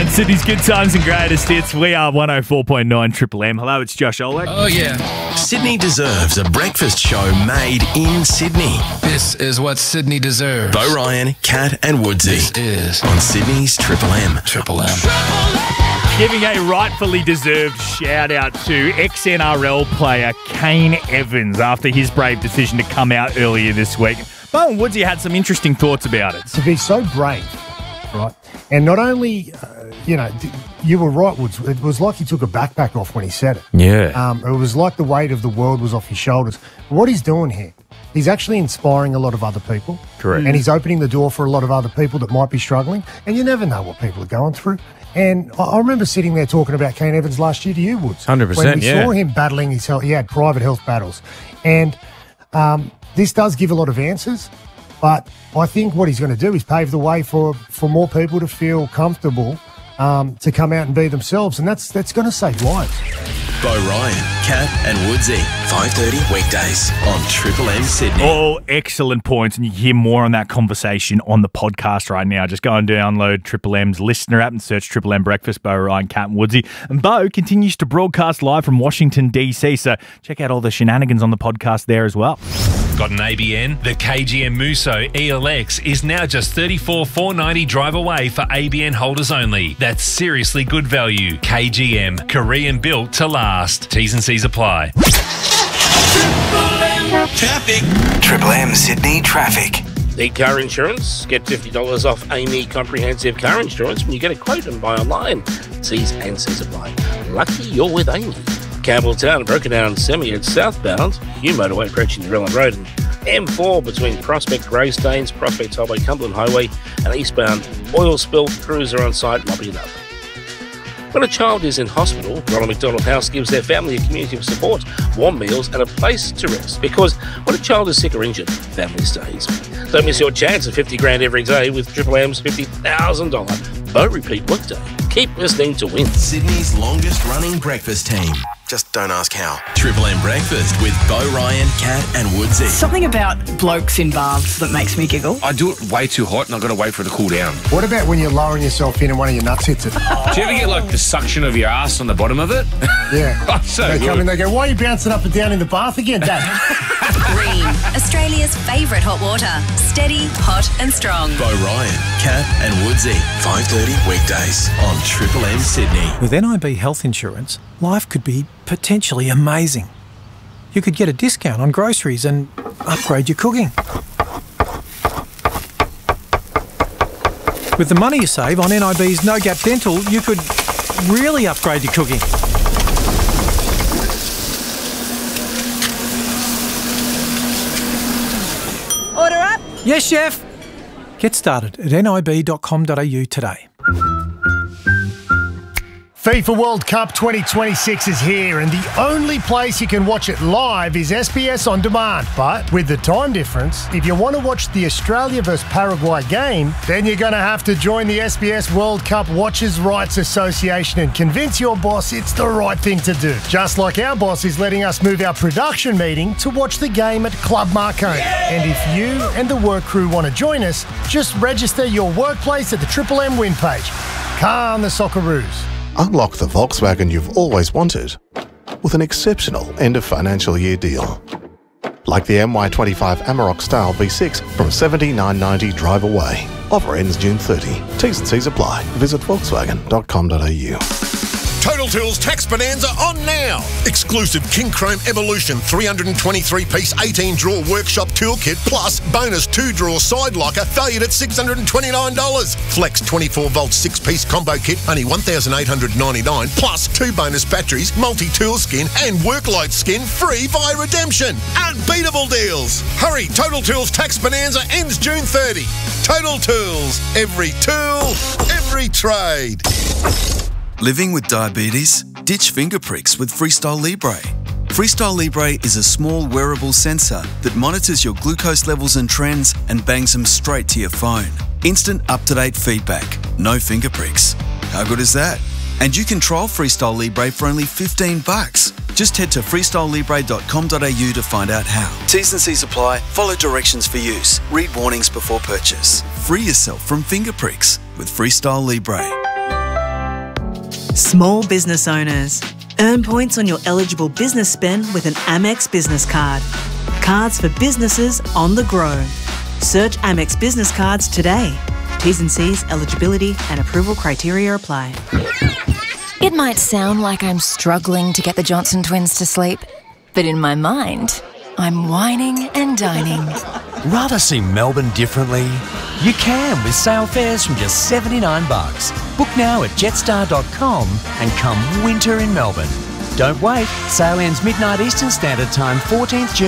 And Sydney's good times and greatest hits. We are 104.9 Triple M. Hello, it's Josh Olek. Oh, yeah. Sydney deserves a breakfast show made in Sydney. This is what Sydney deserves. Bo Ryan, Kat and Woodsy. This is on Sydney's Triple M. Triple M. Giving a rightfully deserved shout out to ex-NRL player Kane Evans after his brave decision to come out earlier this week. Bo and Woodsy had some interesting thoughts about it. To be so brave, right? And not only, you were right, Woods. It was like he took a backpack off when he said it. Yeah. It was like the weight of the world was off his shoulders. But what he's doing here, he's actually inspiring a lot of other people. Correct. And he's opening the door for a lot of other people that might be struggling. And you never know what people are going through. And I remember sitting there talking about Kane Evans last year to you, Woods. 100%, when we saw him battling his health. He had private health battles. And this does give a lot of answers. But I think what he's going to do is pave the way for more people to feel comfortable to come out and be themselves. And that's going to save lives. Bo Ryan, Kat and Woodsy. 5:30 weekdays on Triple M Sydney. All excellent points, and you can hear more on that conversation on the podcast right now. Just go and download Triple M's listener app and search Triple M Breakfast, Bo Ryan, Kat and Woodsy. And Bo continues to broadcast live from Washington, D.C., so check out all the shenanigans on the podcast there as well. Got an ABN? The KGM Muso ELX is now just $34,490 drive away for ABN holders only. That's seriously good value. KGM, Korean built to last. T's and C's apply. Traffic. Triple M Sydney traffic. Need car insurance? Get $50 off Amy Comprehensive Car Insurance when you get a quote and buy online. T's and C's apply. Lucky you're with Amy. Campbelltown, broken down semi at southbound, new motorway approaching the Relland Road, and M4 between Prospect Greystanes, Prospect Highway, Cumberland Highway, and eastbound oil spill. Crews are on site mopping it up. When a child is in hospital, Ronald McDonald House gives their family a community of support, warm meals and a place to rest. Because when a child is sick or injured, family stays. Don't miss your chance of $50,000 every day with Triple M's $50,000 Bo Repeat Workday. Keep listening to win. Sydney's longest running breakfast team. Just don't ask how. Triple M Breakfast with Bo Ryan, Kat and Woodsy. Something about blokes in baths that makes me giggle. I do it way too hot and I've got to wait for it to cool down. What about when you're lowering yourself in and one of your nuts hits it? Do you ever get like the suction of your ass on the bottom of it? Yeah. Oh, so they good. come in, they go, why are you bouncing up and down in the bath again, Dad? Green, Australia's favourite hot water. Steady, hot and strong. Bo Ryan, Kat and Woodsy. 5:30 weekdays on Triple M Sydney. With NIB Health Insurance, life could be potentially amazing. You could get a discount on groceries and upgrade your cooking. With the money you save on NIB's No Gap Dental, you could really upgrade your cooking. Order up. Yes, chef. Get started at nib.com.au today. FIFA World Cup 2026 is here, and the only place you can watch it live is SBS On Demand. But with the time difference, if you want to watch the Australia vs Paraguay game, then you're going to have to join the SBS World Cup Watchers' Rights Association and convince your boss it's the right thing to do. Just like our boss is letting us move our production meeting to watch the game at Club Marconi. And if you and the work crew want to join us, just register your workplace at the Triple M win page. Calm the Socceroos. Unlock the Volkswagen you've always wanted with an exceptional end-of-financial-year deal. Like the MY25 Amarok Style V6 from $79.90 drive away. Offer ends June 30. T's and C's apply. Visit volkswagen.com.au. Total Tools Tax Bonanza on now. Exclusive King Chrome Evolution 323-piece 18-drawer workshop toolkit plus bonus 2-drawer side locker valued at $629. Flex 24-volt 6-piece combo kit only $1,899 plus 2 bonus batteries, multi-tool skin and work light skin free via redemption. Unbeatable deals. Hurry, Total Tools Tax Bonanza ends June 30. Total Tools. Every tool, every trade. Living with diabetes? Ditch finger pricks with Freestyle Libre. Freestyle Libre is a small wearable sensor that monitors your glucose levels and trends and bangs them straight to your phone. Instant up-to-date feedback. No finger pricks. How good is that? And you can trial Freestyle Libre for only $15. Just head to freestylelibre.com.au to find out how. T's and C's apply. Follow directions for use. Read warnings before purchase. Free yourself from finger pricks with Freestyle Libre. Small business owners. Earn points on your eligible business spend with an Amex business card. Cards for businesses on the grow. Search Amex Business Cards today. T's and C's, eligibility and approval criteria apply. It might sound like I'm struggling to get the Johnson twins to sleep, but in my mind, I'm whining and dining. Rather see Melbourne differently? You can with sale fares from just $79. Book now at jetstar.com and come winter in Melbourne. Don't wait, sale ends midnight Eastern Standard Time, 14th June.